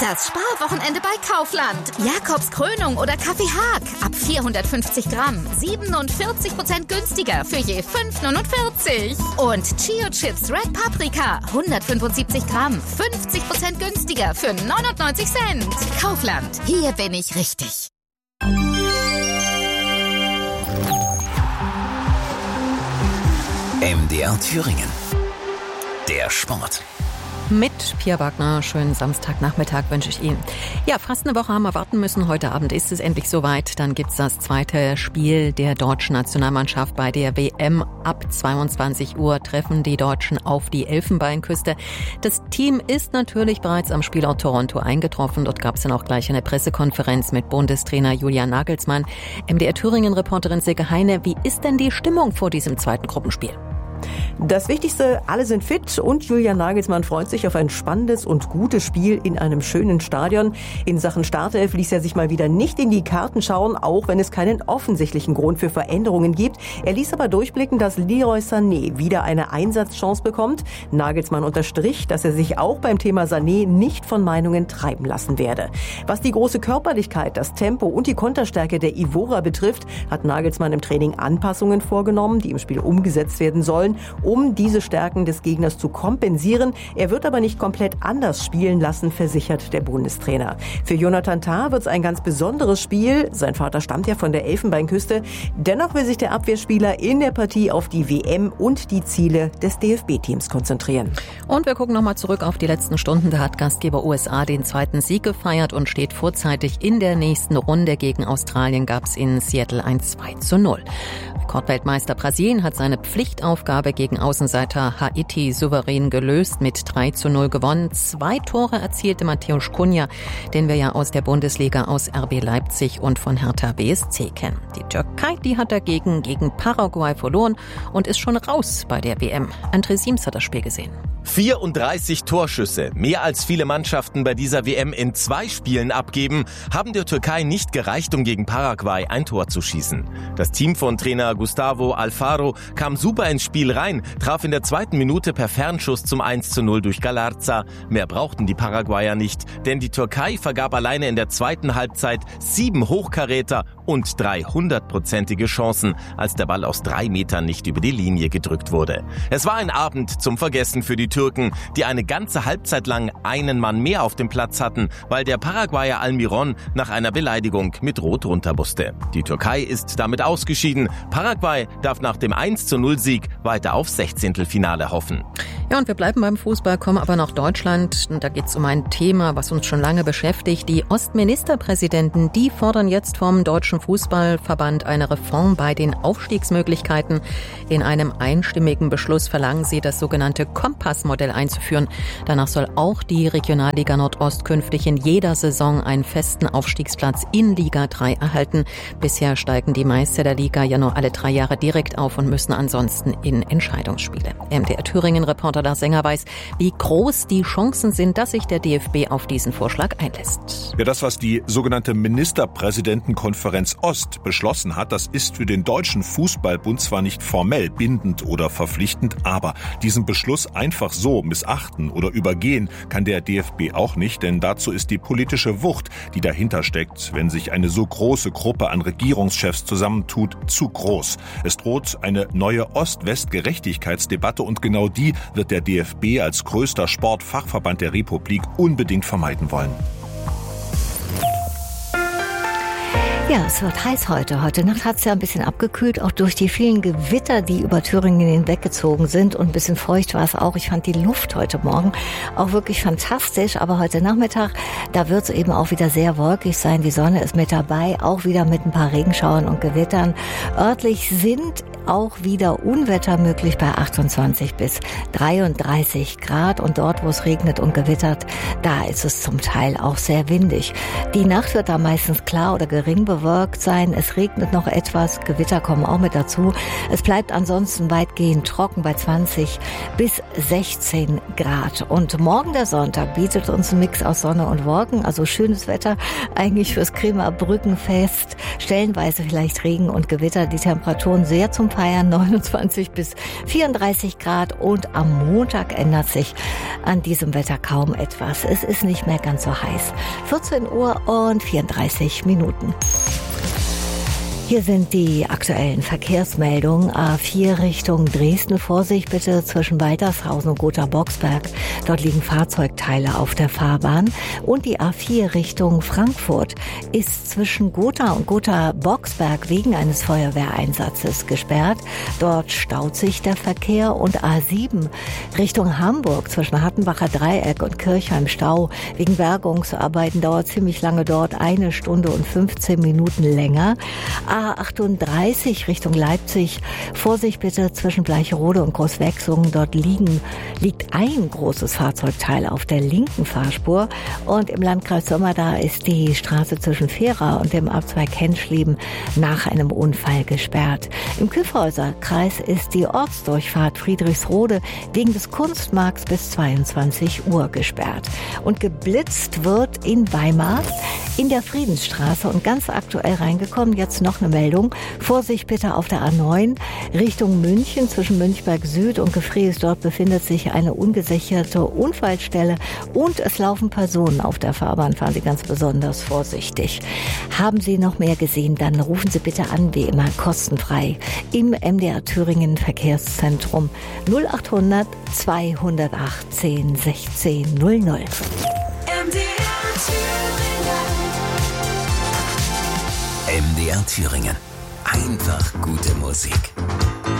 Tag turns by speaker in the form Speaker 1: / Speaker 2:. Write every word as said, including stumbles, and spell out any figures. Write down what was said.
Speaker 1: Das Sparwochenende bei Kaufland. Jakobs Krönung oder Kaffee Haag. Ab vierhundertfünfzig Gramm. siebenundvierzig Prozent günstiger für je fünf neunundvierzig. Und Chio Chips Red Paprika. hundertfünfundsiebzig Gramm. fünfzig Prozent günstiger für neunundneunzig Cent. Kaufland. Hier bin ich richtig.
Speaker 2: M D R Thüringen. Der Sport.
Speaker 3: Mit Pia Wagner, schönen Samstagnachmittag wünsche ich Ihnen. Ja, fast eine Woche haben wir warten müssen. Heute Abend ist es endlich soweit. Dann gibt's das zweite Spiel der deutschen Nationalmannschaft bei der W M. Ab zweiundzwanzig Uhr treffen die Deutschen auf die Elfenbeinküste. Das Team ist natürlich bereits am Spielort Toronto eingetroffen. Dort gab's dann auch gleich eine Pressekonferenz mit Bundestrainer Julian Nagelsmann. M D R Thüringen-Reporterin Silke Heine, wie ist denn die Stimmung vor diesem zweiten Gruppenspiel?
Speaker 4: Das Wichtigste, alle sind fit und Julian Nagelsmann freut sich auf ein spannendes und gutes Spiel in einem schönen Stadion. In Sachen Startelf ließ er sich mal wieder nicht in die Karten schauen, auch wenn es keinen offensichtlichen Grund für Veränderungen gibt. Er ließ aber durchblicken, dass Leroy Sané wieder eine Einsatzchance bekommt. Nagelsmann unterstrich, dass er sich auch beim Thema Sané nicht von Meinungen treiben lassen werde. Was die große Körperlichkeit, das Tempo und die Konterstärke der Ivora betrifft, hat Nagelsmann im Training Anpassungen vorgenommen, die im Spiel umgesetzt werden sollen, um diese Stärken des Gegners zu kompensieren. Er wird aber nicht komplett anders spielen lassen, versichert der Bundestrainer. Für Jonathan Tah wird es ein ganz besonderes Spiel. Sein Vater stammt ja von der Elfenbeinküste. Dennoch will sich der Abwehrspieler in der Partie auf die W M und die Ziele des D F B-Teams konzentrieren.
Speaker 3: Und wir gucken nochmal zurück auf die letzten Stunden. Da hat Gastgeber U S A den zweiten Sieg gefeiert und steht vorzeitig in der nächsten Runde. Gegen Australien gab es in Seattle ein zwei zu null. Rekordweltmeister Brasilien hat seine Pflichtaufgabe gegen Außenseiter Haiti souverän gelöst, mit drei zu null gewonnen. Zwei Tore erzielte Mateusz Cunha, den wir ja aus der Bundesliga, aus R B Leipzig und von Hertha B S C kennen. Die Türkei, die hat dagegen gegen Paraguay verloren und ist schon raus bei der W M. André Siems hat das Spiel gesehen.
Speaker 5: vierunddreißig Torschüsse, mehr als viele Mannschaften bei dieser W M in zwei Spielen abgeben, haben der Türkei nicht gereicht, um gegen Paraguay ein Tor zu schießen. Das Team von Trainer Gustavo Alfaro kam super ins Spiel rein, traf in der zweiten Minute per Fernschuss zum eins zu null durch Galarza. Mehr brauchten die Paraguayer nicht, denn die Türkei vergab alleine in der zweiten Halbzeit sieben Hochkaräter und drei hundertprozentige Chancen, als der Ball aus drei Metern nicht über die Linie gedrückt wurde. Es war ein Abend zum Vergessen für die Türken, die eine ganze Halbzeit lang einen Mann mehr auf dem Platz hatten, weil der Paraguayer Almiron nach einer Beleidigung mit Rot runter musste. Die Türkei ist damit ausgeschieden. Paraguay darf nach dem eins zu null Sieg weiter aufs Sechzehntelfinale hoffen.
Speaker 3: Ja, und wir bleiben beim Fußball, kommen aber nach Deutschland. Und da geht es um ein Thema, was uns schon lange beschäftigt. Die Ostministerpräsidenten, die fordern jetzt vom Deutschen Fußballverband eine Reform bei den Aufstiegsmöglichkeiten. In einem einstimmigen Beschluss verlangen sie, das sogenannte Kompassmodell einzuführen. Danach soll auch die Regionalliga Nordost künftig in jeder Saison einen festen Aufstiegsplatz in Liga drei erhalten. Bisher steigen die Meister der Liga ja nur alle drei Jahre direkt auf und müssen ansonsten in Entscheidungsspiele. M D R Thüringen-Reporter Lars Sänger weiß, wie groß die Chancen sind, dass sich der D F B auf diesen Vorschlag einlässt.
Speaker 6: Ja, das, was die sogenannte Ministerpräsidentenkonferenz Ost beschlossen hat, das ist für den Deutschen Fußballbund zwar nicht formell bindend oder verpflichtend, aber diesen Beschluss einfach so missachten oder übergehen kann der D F B auch nicht, denn dazu ist die politische Wucht, die dahinter steckt, wenn sich eine so große Gruppe an Regierungschefs zusammentut, zu groß. Es droht eine neue Ost-West-Gerechtigkeitsdebatte und genau die wird der D F B als größter Sportfachverband der Republik unbedingt vermeiden wollen.
Speaker 7: Ja, es wird heiß heute. Heute Nacht hat es ja ein bisschen abgekühlt, auch durch die vielen Gewitter, die über Thüringen hinweggezogen sind. Und ein bisschen feucht war es auch. Ich fand die Luft heute Morgen auch wirklich fantastisch. Aber heute Nachmittag, da wird es eben auch wieder sehr wolkig sein. Die Sonne ist mit dabei, auch wieder mit ein paar Regenschauern und Gewittern. Örtlich sind auch wieder Unwetter möglich bei achtundzwanzig bis dreiunddreißig Grad. Und dort, wo es regnet und gewittert, da ist es zum Teil auch sehr windig. Die Nacht wird da meistens klar oder gering bewölkt. bewölkt sein. Es regnet noch etwas, Gewitter kommen auch mit dazu. Es bleibt ansonsten weitgehend trocken bei zwanzig bis sechzehn Grad. Und morgen der Sonntag bietet uns ein Mix aus Sonne und Wolken, also schönes Wetter eigentlich fürs Kremer Brückenfest. Stellenweise vielleicht Regen und Gewitter, die Temperaturen sehr zum Feiern, neunundzwanzig bis vierunddreißig Grad. Und am Montag ändert sich an diesem Wetter kaum etwas. Es ist nicht mehr ganz so heiß. vierzehn Uhr und vierunddreißig Minuten. Hier sind die aktuellen Verkehrsmeldungen. A vier Richtung Dresden. Vorsicht bitte zwischen Waltershausen und Gotha-Boxberg. Dort liegen Fahrzeugteile auf der Fahrbahn. Und die A vier Richtung Frankfurt ist zwischen Gotha und Gotha-Boxberg wegen eines Feuerwehreinsatzes gesperrt. Dort staut sich der Verkehr. Und A sieben Richtung Hamburg zwischen Hattenbacher Dreieck und Kirchheim Stau. Wegen Bergungsarbeiten dauert ziemlich lange dort, eine Stunde und fünfzehn Minuten länger. A achtunddreißig Richtung Leipzig. Vorsicht bitte zwischen Bleicherode und Großwechsungen. Dort liegen, liegt ein großes Fahrzeugteil auf der linken Fahrspur. Und im Landkreis Sömmerda ist die Straße zwischen Fehra und dem Abzweig Henschlieben nach einem Unfall gesperrt. Im Kyffhäuser Kreis ist die Ortsdurchfahrt Friedrichsrode wegen des Kunstmarkts bis zweiundzwanzig Uhr gesperrt. Und geblitzt wird in Weimar in der Friedensstraße und ganz aktuell reingekommen. Jetzt noch eine Meldung. Vorsicht bitte auf der A neun Richtung München zwischen Münchberg Süd und Gefrees. Dort befindet sich eine ungesicherte Unfallstelle und es laufen Personen auf der Fahrbahn. Fahren Sie ganz besonders vorsichtig. Haben Sie noch mehr gesehen, dann rufen Sie bitte an, wie immer kostenfrei im M D R Thüringen Verkehrszentrum null achthundert zweihundertachtzehn sechzehn null null.
Speaker 2: M D R Thüringen. Einfach gute Musik.